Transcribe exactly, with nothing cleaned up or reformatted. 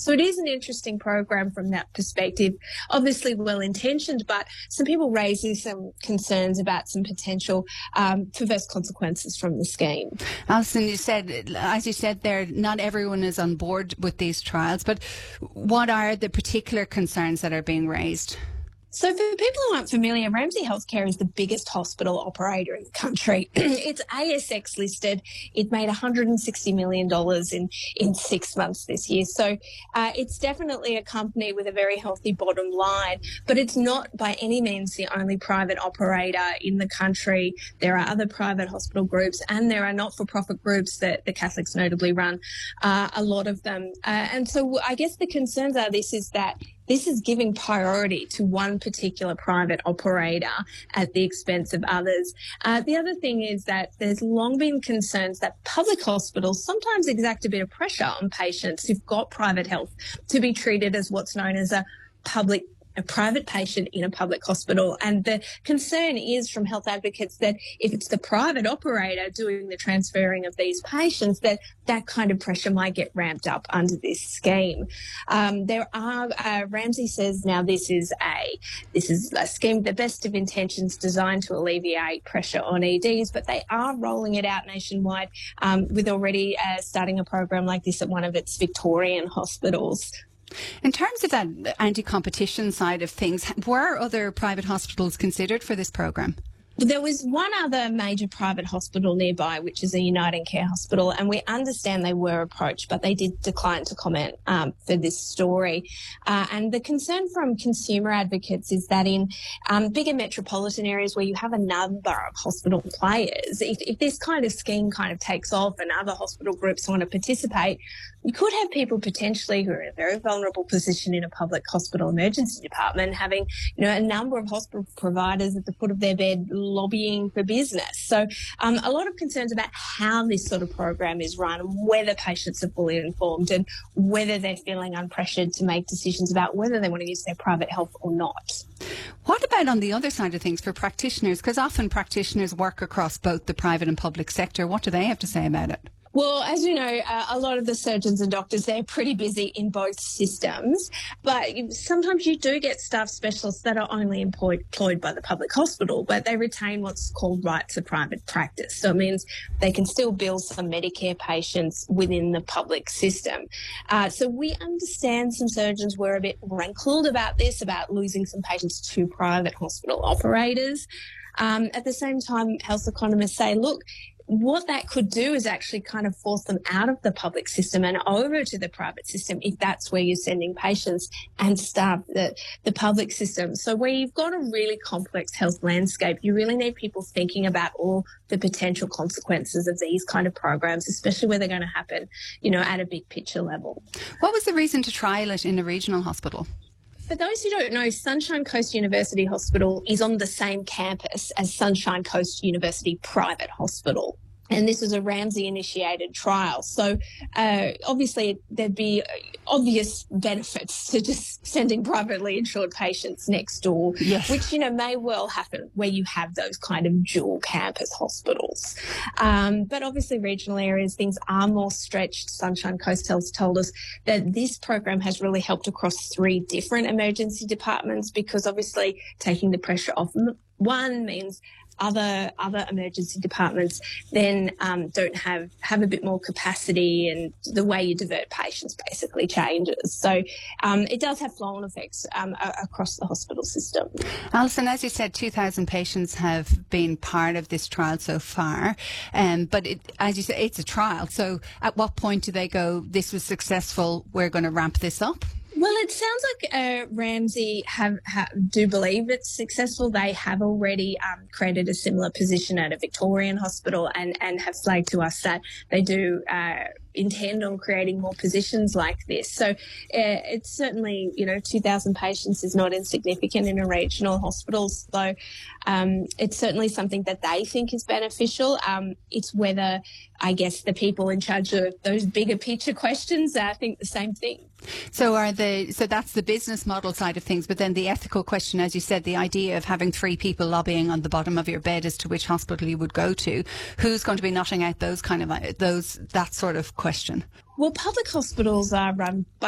So it is an interesting program from that perspective, obviously well-intentioned, but some people raising some concerns about some potential um, perverse consequences from the scheme. Alison, you said, as you said there, not everyone is on board with these trials, but what are the particular concerns that are being raised? So for people who aren't familiar, Ramsay Health Care is the biggest hospital operator in the country. It's A S X listed. It made one hundred sixty million dollars in, in six months this year. So uh, it's definitely a company with a very healthy bottom line, but it's not by any means the only private operator in the country. There are other private hospital groups and there are not-for-profit groups that the Catholics notably run, uh, a lot of them. Uh, and so I guess the concerns are this is that this is giving priority to one particular private operator at the expense of others. Uh, the other thing is that there's long been concerns that public hospitals sometimes exact a bit of pressure on patients who've got private health to be treated as what's known as a public a private patient in a public hospital. And the concern is from health advocates that if it's the private operator doing the transferring of these patients, that that kind of pressure might get ramped up under this scheme. Um, there are, uh, Ramsay says now this is a, this is a scheme, the best of intentions designed to alleviate pressure on E Ds, but they are rolling it out nationwide um, with already uh, starting a program like this at one of its Victorian hospitals. In terms of that anti-competition side of things, were other private hospitals considered for this programme? There was one other major private hospital nearby, which is a Uniting Care Hospital, and we understand they were approached, but they did decline to comment um, for this story. Uh, and the concern from consumer advocates is that in um, bigger metropolitan areas where you have a number of hospital players, if, if this kind of scheme kind of takes off and other hospital groups want to participate, you could have people potentially who are in a very vulnerable position in a public hospital emergency department having, you know, a number of hospital providers at the foot of their bed lobbying for business. So um, a lot of concerns about how this sort of program is run, whether patients are fully informed and whether they're feeling unpressured to make decisions about whether they want to use their private health or not. What about on the other side of things for practitioners? Because often practitioners work across both the private and public sector. What do they have to say about it? Well, as you know, uh, a lot of the surgeons and doctors, they're pretty busy in both systems, but sometimes you do get staff specialists that are only employed, employed by the public hospital, but they retain what's called rights of private practice. So it means they can still bill some Medicare patients within the public system. Uh, so we understand some surgeons were a bit rankled about this, about losing some patients to private hospital operators. Um, at the same time, health economists say, look, what that could do is actually kind of force them out of the public system and over to the private system if that's where you're sending patients and staff the, the public system. So where you've got a really complex health landscape, you really need people thinking about all the potential consequences of these kind of programs, especially where they're going to happen, you know, at a big picture level. What was the reason to trial it in a regional hospital? For those who don't know, Sunshine Coast University Hospital is on the same campus as Sunshine Coast University Private Hospital. And this was a Ramsay-initiated trial. So uh, obviously there'd be obvious benefits to just sending privately insured patients next door, yes. which, you know, may well happen where you have those kind of dual campus hospitals. Um, but obviously regional areas, things are more stretched. Sunshine Coast Health told us that this program has really helped across three different emergency departments because obviously taking the pressure off one means other other emergency departments then um, don't have, have a bit more capacity and the way you divert patients basically changes. So um, it does have flow-on effects um, across the hospital system. Alison, as you said, two thousand patients have been part of this trial so far, um, but it, as you said, it's a trial. So at what point do they go, this was successful, we're going to ramp this up? Well, it sounds like uh, Ramsay have, have do believe it's successful. They have already um, created a similar position at a Victorian hospital and, and have flagged to us that they do uh, intend on creating more positions like this. So uh, it's certainly, you know, two thousand patients is not insignificant in a regional hospital. So um, it's certainly something that they think is beneficial. Um, it's whether, I guess, the people in charge of those bigger picture questions uh, think the same thing. So are the so that's the business model side of things, but then the ethical question, as you said, the idea of having three people lobbying on the bottom of your bed as to which hospital you would go to, who's going to be knotting out those kind of those that sort of question? Well, public hospitals are run by